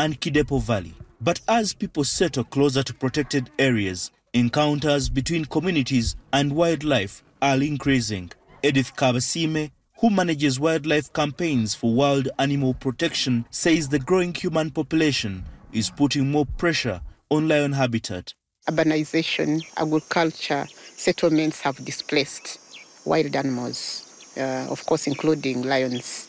and Kidepo Valley. But as people settle closer to protected areas, encounters between communities and wildlife are increasing. Edith Kabasime, who manages wildlife campaigns for wild animal protection, says the growing human population is putting more pressure on lion habitat. Urbanization, agriculture, settlements have displaced wild animals, of course including lions.